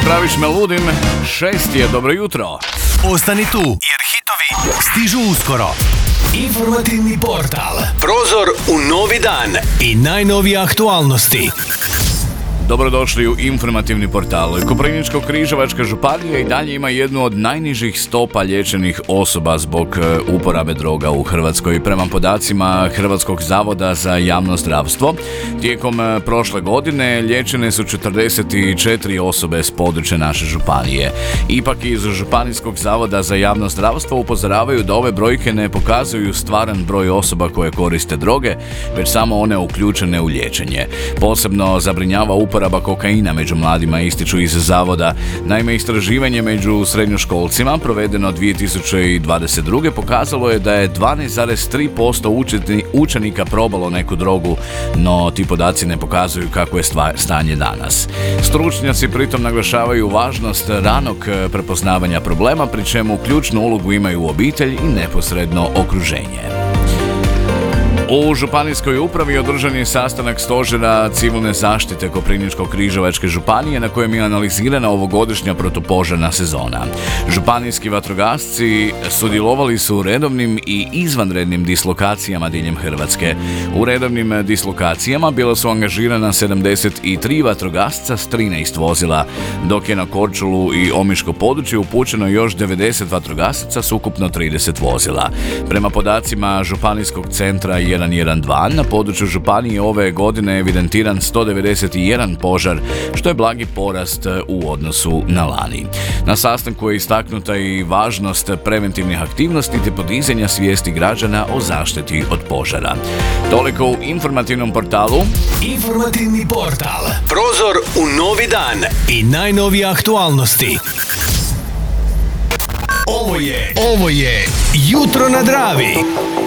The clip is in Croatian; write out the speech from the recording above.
praviš me ludim, 6 je, dobro jutro. Ostani tu, jer hitovi stižu uskoro. Informativni portal. Prozor u novi dan i najnovije aktualnosti. Dobrodošli u informativni portal. Koprivničko-križevačka županija i dalje ima jednu od najnižih stopa liječenih osoba zbog uporabe droga u Hrvatskoj. Prema podacima Hrvatskog zavoda za javno zdravstvo, tijekom prošle godine liječene su 44 osobe s područja naše županije. Ipak iz Županijskog zavoda za javno zdravstvo upozoravaju da ove brojke ne pokazuju stvaran broj osoba koje koriste droge, već samo one uključene u liječenje. Posebno zabrinjava uporaba kokaina među mladima, ističu iz zavoda. Naime, istraživanje među srednjoškolcima provedeno 2022. pokazalo je da je 12,3% učenika probalo neku drogu, no ti podaci ne pokazuju kako je stanje danas. Stručnjaci pritom naglašavaju važnost ranog prepoznavanja problema, pri čemu ključnu ulogu imaju obitelj i neposredno okruženje. U županijskoj upravi održan je sastanak stožera civilne zaštite Koprivničko-križevačke županije na kojem je analizirana ovogodišnja protupožarna sezona. Županijski vatrogasci sudjelovali su u redovnim i izvanrednim dislokacijama diljem Hrvatske. U redovnim dislokacijama bila su angažirana 73 vatrogasca s 13 vozila, dok je na Korčulu i Omiško područje upućeno još 90 vatrogasaca s ukupno 30 vozila. Prema podacima Županijskog centra 112, na području županije ove godine je evidentiran 191 požar, što je blagi porast u odnosu na lani. Na sastanku je istaknuta i važnost preventivnih aktivnosti te podizanja svijesti građana o zaštiti od požara. Toliko u informativnom portalu. Informativni portal. Prozor u novi dan i najnovije aktualnosti. Ovo je Jutro na Dravi.